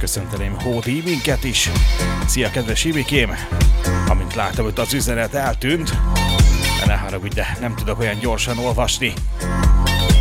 köszönteném Hódi minket is. Szia, kedves Ibikém! Amint láttam, hogy az üzenet eltűnt, de ne haragudj, de nem tudok olyan gyorsan olvasni.